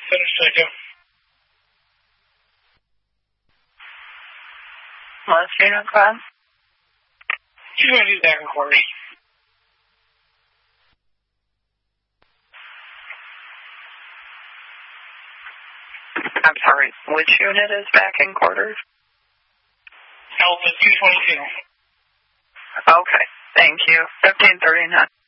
Understood, Joe. Last unit class? She's going to do back in quarters. I'm sorry, which unit is back in quarters? Alpha 222. Okay, thank you. 1539.